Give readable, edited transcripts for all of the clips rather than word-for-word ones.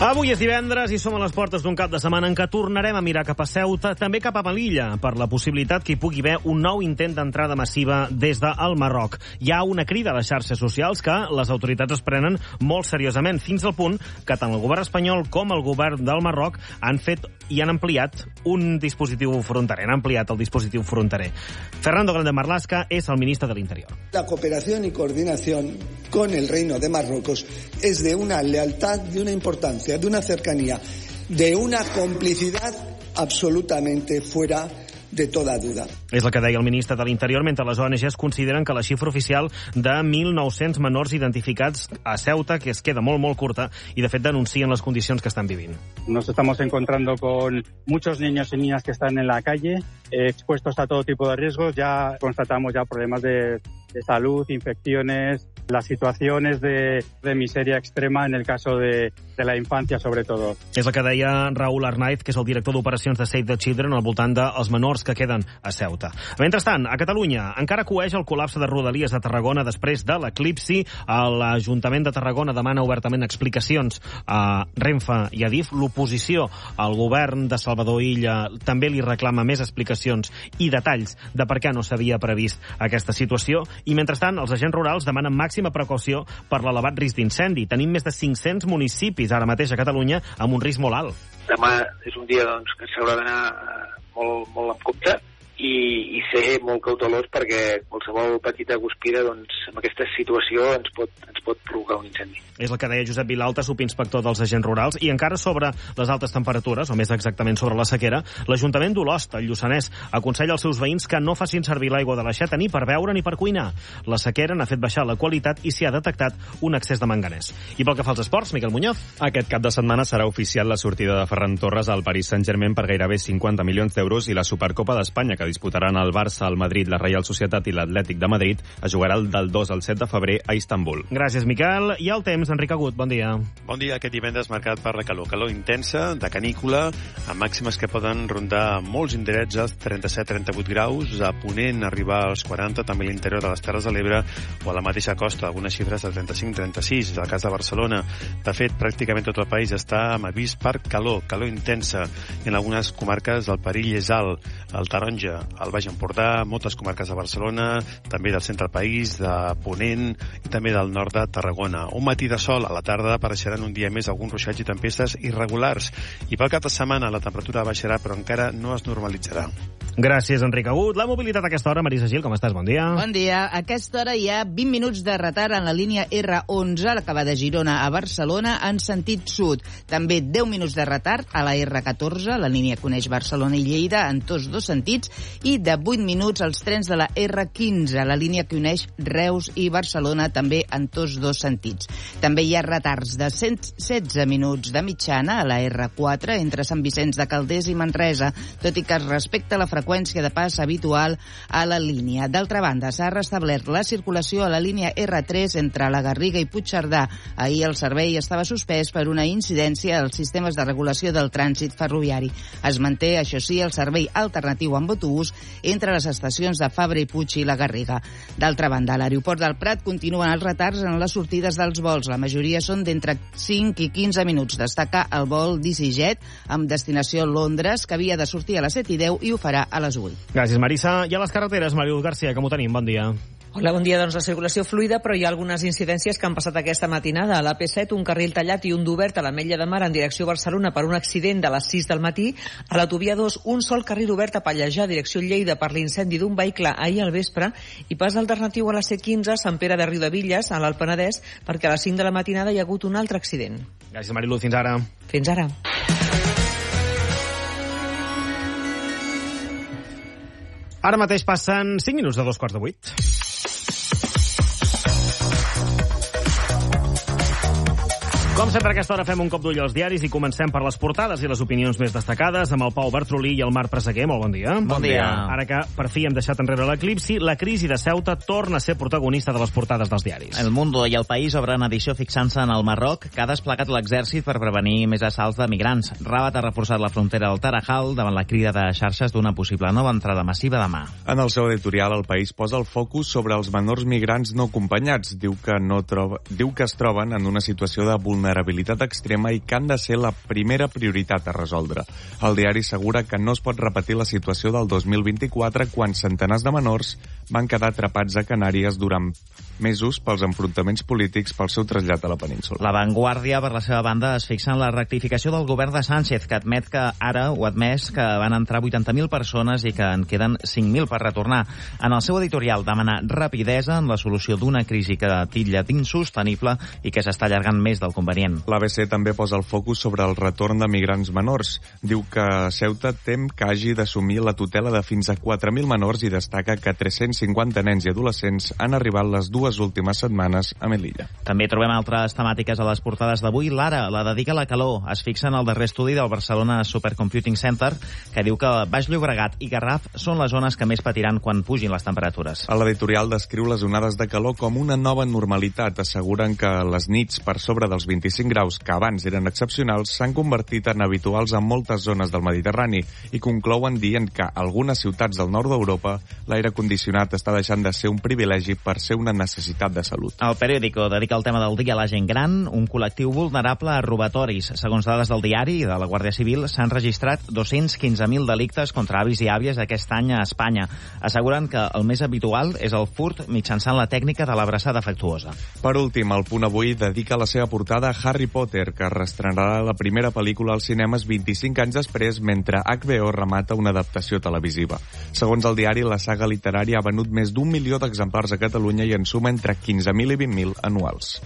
Avui és divendres i som a les portes d'un cap de setmana en què tornarem a mirar cap a Ceuta, també cap a Melilla, per la possibilitat que hi pugui haver un nou intent d'entrada massiva des del Marroc. Hi ha una crida a les xarxes socials que les autoritats es prenen molt seriosament, fins al punt que tant el govern espanyol com el govern del Marroc han fet i han ampliat un dispositiu fronterer, han ampliat el dispositiu fronterer. Fernando Grande Marlaska és el ministre de l'Interior. La cooperación y coordinación con el Reino de Marruecos es de una lealtad, de una importancia, de una cercanía, de una complicidad absolutamente fuera de toda duda. És el que deia el ministre de l'Interior, mentre les ONGs consideren que la xifra oficial de 1.900 menors identificats a Ceuta, que es queda molt curta, i de fet denuncien les condicions que estan vivint. Nos estamos encontrando con muchos niños y niñas que están en la calle, expuestos a todo tipo de riesgos. Ya constatamos problemas de salud, infecciones, las situaciones de miseria extrema en el caso de la infancia, sobre todo. És el que deia Raúl Arnaiz, que és el director d'operacions de Save the Children, al voltant dels menors que queden a Ceuta. Mentrestant, a Catalunya encara coeix el col·lapse de Rodalies a Tarragona després de l'eclipsi. L'Ajuntament de Tarragona demana obertament explicacions a Renfe i a DIF. L'oposició al govern de Salvador Illa també li reclama més explicacions i detalls de per què no s'havia previst aquesta situació. I mentrestant, els agents rurals demanen màxima precaució per l'elevat risc d'incendi. Tenim més de 500 municipis ara mateix a Catalunya amb un risc molt alt. Demà és un dia que s'haurà d'anar molt amb compte i ser molt cautelós, perquè qualsevol petita guspira en aquesta situació ens pot provocar un incendi. És el que deia Josep Vilalta, subinspector dels agents rurals. I encara sobre les altes temperatures, o més exactament sobre la sequera, l'Ajuntament d'Olost, el Lluçanès, aconsella als seus veïns que no facin servir l'aigua de l'aixeta ni per beure ni per cuinar. La sequera n'ha fet baixar la qualitat i s'hi ha detectat un excés de manganès. I pel que fa als esports, Miquel Muñoz. Aquest cap de setmana serà oficial la sortida de Ferran Torres al Paris Saint-Germain per gairebé 50 milions d'euros i la Supercopa d'Espanya, que disputaran el Barça, el Madrid, la Reial Societat i l'Atlètic de Madrid, es jugarà del 2 al 7 de febrer a Istanbul. Gràcies, Miquel. I el temps, Enric Agut, bon dia. Bon dia. Aquest divendres marcat per la calor. Calor intensa, de canícula, amb màximes que poden rondar molts indrets als 37-38 graus, a Ponent arribar als 40, també a l'interior de les Terres de l'Ebre, o a la mateixa costa, algunes xifres de 35-36, és el cas de Barcelona. De fet, pràcticament tot el país està amb avís per calor intensa. En algunes comarques el perill és alt, el Taronja, el Baix Empordà, moltes comarques de Barcelona, també del centre del país, de Ponent i també del nord de Tarragona. Un matí de sol, a la tarda apareixeran un dia més alguns ruixats i tempestes irregulars. I pel cap de setmana la temperatura baixarà, però encara no es normalitzarà. Gràcies, Enric Agut. La mobilitat a aquesta hora, Marisa Gil, com estàs? Bon dia. Bon dia. A aquesta hora hi ha 20 minuts de retard en la línia R11, la que va de Girona a Barcelona, en sentit sud. També 10 minuts de retard a la R14, la línia que uneix Barcelona i Lleida, en tots dos sentits, i de 8 minuts als trens de la R15, la línia que uneix Reus i Barcelona, també en tots dos sentits. També hi ha retards de 116 minuts de mitjana a la R4 entre Sant Vicenç de Calders i Manresa, tot i que es respecta la freqüència de pas habitual a la línia. D'altra banda, s'ha restablert la circulació a la línia R3 entre la Garriga i Puigcerdà. Ahir el servei estava suspès per una incidència als sistemes de regulació del trànsit ferroviari. Es manté, això sí, el servei alternatiu amb autobús entre les estacions de Fabra i Puig i la Garriga. D'altra banda, a l'aeroport del Prat continuen els retards en les sortides dels vols. La majoria són d'entre 5 i 15 minuts. Destaca el vol d'EasyJet amb destinació Londres, que havia de sortir a les 7:10 i ho farà a les 8. Gràcies, Marisa. I a les carreteres, Marius García, com ho tenim? Bon dia. Hola, bon dia. Doncs la circulació fluida, però hi ha algunes incidències que han passat aquesta matinada. A l'AP7, un carril tallat i un d'obert a l'Ametlla de Mar en direcció a Barcelona per un accident de les 6 del matí. A l'autovia 2, un sol carril obert a Pallejà, direcció Lleida, per l'incendi d'un vehicle ahir al vespre, i pas alternatiu a la C15, Sant Pere de Riudevilles, a l'Alt Penedès, perquè a les 5 de la matinada hi ha hagut un altre accident. Gràcies, Marilu. Fins ara. Fins ara. Ara mateix passen 5 minuts de 7:45. Com sempre, a aquesta hora fem un cop d'ull als diaris i comencem per les portades i les opinions més destacades amb el Pau Bartrolí i el Marc Presseguer. Molt bon dia. Bon dia. Ara que per fi hem deixat enrere l'eclipsi, la crisi de Ceuta torna a ser protagonista de les portades dels diaris. El Mundo i el País obren edició fixant-se en el Marroc, que ha desplegat l'exèrcit per prevenir més assalts de migrants. Rabat ha reforçat la frontera del Tarajal davant la crida de xarxes d'una possible nova entrada massiva demà. En el seu editorial, el País posa el focus sobre els menors migrants no acompanyats. Diu que es troben en una situació de vulnerabilitat vulnerabilitat extrema i que han de ser la primera prioritat a resoldre. El diari assegura que no es pot repetir la situació del 2024 quan centenars de menors van quedar atrapats a Canàries durant mesos pels enfrontaments polítics pel seu trasllat a la península. La Vanguardia, per la seva banda, es fixa en la rectificació del govern de Sánchez, que admet que ara ho ha admès que van entrar 80.000 persones i que en queden 5.000 per retornar. En el seu editorial demana rapidesa en la solució d'una crisi que titlla d'insostenible i que s'està allargant més del convenient. L'ABC també posa el focus sobre el retorn de migrants menors. Diu que Ceuta tem que hagi d'assumir la tutela de fins a 4.000 menors i destaca que 350 nens i adolescents han arribat les dues últimes setmanes a Melilla. També trobem altres temàtiques a les portades d'avui. L'Ara la dedica a la calor. Es fixa en el darrer estudi del Barcelona Supercomputing Center, que diu que Baix Llobregat i Garraf són les zones que més patiran quan pugin les temperatures. A l'editorial descriu les onades de calor com una nova normalitat. Asseguren que les nits per sobre dels 25 graus, que abans eren excepcionals, s'han convertit en habituals en moltes zones del Mediterrani i conclouen dient que a algunes ciutats del nord d'Europa l'aire condicionat està deixant de ser un privilegi per ser una necessitat de salut. El periòdico dedica el tema del dia a la gent gran, un col·lectiu vulnerable a robatoris. Segons dades del diari i de la Guàrdia Civil, s'han registrat 215.000 delictes contra avis i àvies aquest any a Espanya. Asseguren que el més habitual és el furt mitjançant la tècnica de l'abraçada afectuosa. Per últim, el Punt Avui dedica la seva portada a Harry Potter, que reestrenarà la primera pel·lícula als cinemes 25 anys després, mentre HBO remata una adaptació televisiva. Segons el diari, la saga literària ha venut més d'1 milió d'exemplars a Catalunya i en suma entre 15.000 i 20.000 anuals.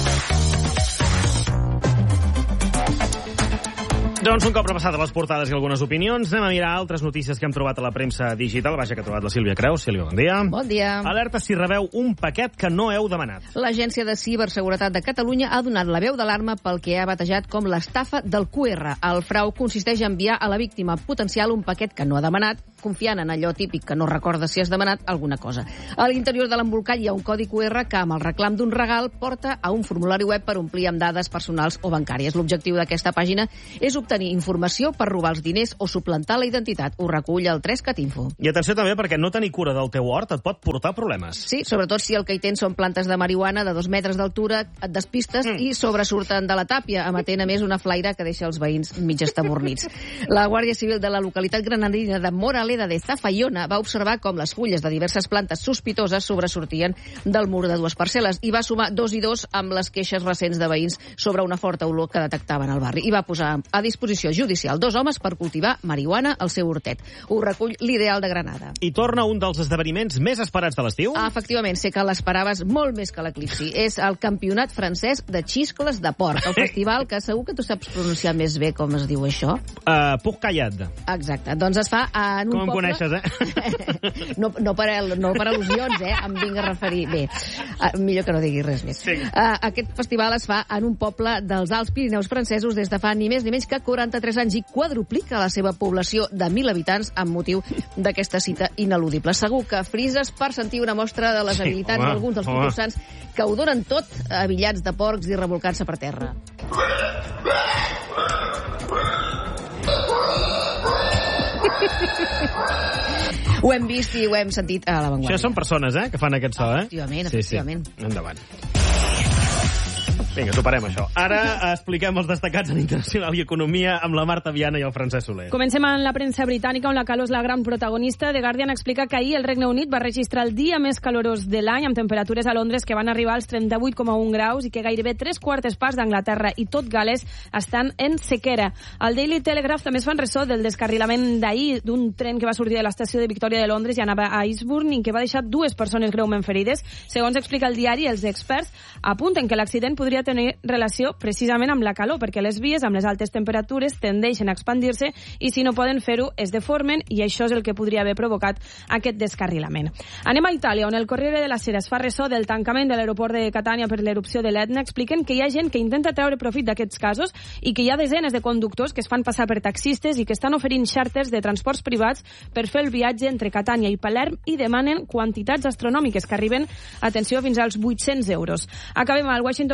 Doncs un cop repassat les portades i algunes opinions, anem a mirar altres notícies que hem trobat a la premsa digital. Vaja, que ha trobat la Sílvia Creus. Sílvia, bon dia. Bon dia. Alerta si rebeu un paquet que no heu demanat. L'Agència de Ciberseguretat de Catalunya ha donat la veu d'alarma pel que ha batejat com l'estafa del QR. El frau consisteix a enviar a la víctima potencial un paquet que no ha demanat, confiant en allò típic que no recorda si has demanat alguna cosa. A l'interior de l'embolcall hi ha un codi QR que, amb el reclam d'un regal, porta a un formulari web per omplir amb dades personals o bancàries. L'objectiu d'aquesta pàgina és obtenir informació per robar els diners o suplantar la identitat. Ho recull el 3CatInfo. I atenció també, perquè no tenir cura del teu hort et pot portar problemes. Sí, sobretot si el que hi tens són plantes de marihuana de 2 metres d'altura, et despistes i sobresurten de la tàpia, emetent a més una flaire que deixa els veïns mig estabornits. La Guàrdia Civil de la localitat granadina de Moraleda de Zafaiona va observar com les fulles de diverses plantes sospitoses sobresortien del mur de 2 parcel·les i va sumar 2 i 2 amb les queixes recents de veïns sobre una forta olor que detectaven al barri. I va posar a disposició judicial 2 homes per cultivar marihuana al seu hortet. Ho recull l'Ideal de Granada. I torna un dels esdeveniments més esperats de l'estiu? Efectivament, sé que l'esperaves molt més que l'eclipsi. És el Campionat Francès de Xiscles de Porc, el festival que segur que tu saps pronunciar més bé com es diu això. Puccallat. Exacte. Doncs es fa en un poble... Com em coneixes, no per al·lusions, em vinc a referir. Bé, millor que no diguis res més. Sí. Aquest festival es fa en un poble dels Alts Pirineus francesos des de fa ni més ni menys que 43 anys i quadruplica la seva població de 1.000 habitants amb motiu d'aquesta cita ineludible. Segur que frises per sentir una mostra de les habilitats d'alguns dels concursants que ho donen tot abillats de porcs i revolcant-se per terra. Ho hem vist i ho hem sentit a La Vanguardia. Això són persones, que fan aquest so, Efectivament. Sí. Endavant. Vinga, superem això. Ara expliquem els destacats en Internacional i Economia amb la Marta Viana i el Francesc Soler. Comencem amb la premsa britànica, on la calor és la gran protagonista. The Guardian explica que ahir el Regne Unit va registrar el dia més calorós de l'any, amb temperatures a Londres que van arribar als 38,1 graus i que gairebé 3/4 parts d'Anglaterra i tot Gales estan en sequera. Al Daily Telegraph també es fan ressò del descarrilament d'ahir d'un tren que va sortir de l'estació de Victòria de Londres i anava a Eastbourne i que va deixar 2 persones greument ferides. Segons explica el diari, els experts apunten que l'accident podria tenir relació precisament amb la calor, perquè les vies amb les altes temperatures tendeixen a expandir-se i si no poden fer-ho es deformen i això és el que podria haver provocat aquest descarrilament. Anem a Itàlia, on el Corriere della Sera es fa ressò del tancament de l'aeroport de Catània per l'erupció de l'Etna. Expliquen que hi ha gent que intenta treure profit d'aquests casos i que hi ha desenes de conductors que es fan passar per taxistes i que estan oferint xàrters de transports privats per fer el viatge entre Catània i Palerm i demanen quantitats astronòmiques que arriben, atenció, fins als 800 euros. Acabem al Washington Post, on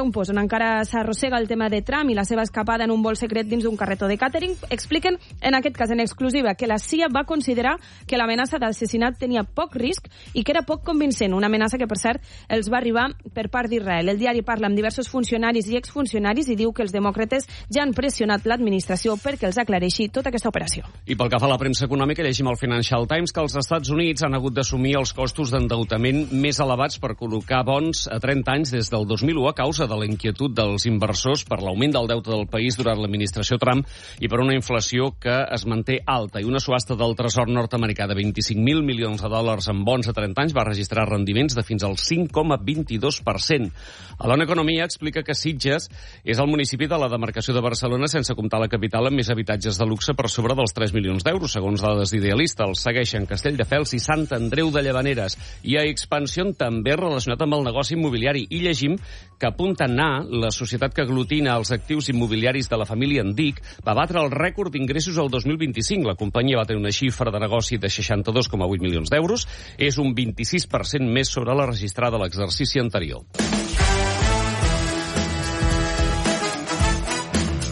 encara s'arrossega el tema de Trump i la seva escapada en un vol secret dins d'un carretó de càtering, expliquen, en aquest cas en exclusiva, que la CIA va considerar que l'amenaça d'assassinat tenia poc risc i que era poc convincent, una amenaça que, per cert, els va arribar per part d'Israel. El diari parla amb diversos funcionaris i exfuncionaris i diu que els demòcrates ja han pressionat l'administració perquè els aclareixi tota aquesta operació. I pel que fa a la premsa econòmica, llegim al Financial Times que els Estats Units han hagut d'assumir els costos d'endeutament més elevats per col·locar bons a 30 anys des del 2001 a causa de la inquietud dels inversors per l'augment del deute del país durant l'administració Trump i per una inflació que es manté alta. I una subhasta del tresor nord-americà de 25.000 milions de dòlars en bons a 30 anys va registrar rendiments de fins al 5,22%. A l'ONU Economia explica que Sitges és el municipi de la demarcació de Barcelona sense comptar la capital amb més habitatges de luxe per sobre dels 3 milions d'euros, segons dades d'Idealista. Els segueixen Castelldefels i Sant Andreu de Llavaneres. I a Expansión també relacionat amb el negoci immobiliari. I llegim que Puntanar, la societat que aglutina els actius immobiliaris de la família Andic, va batre el rècord d'ingressos el 2025. La companyia va tenir una xifra de negoci de 62,8 milions d'euros. És un 26% més sobre la registrada a l'exercici anterior.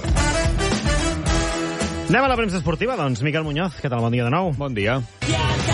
Anem a la premsa esportiva, doncs. Miquel Muñoz, què tal? Bon dia de nou. Bon dia.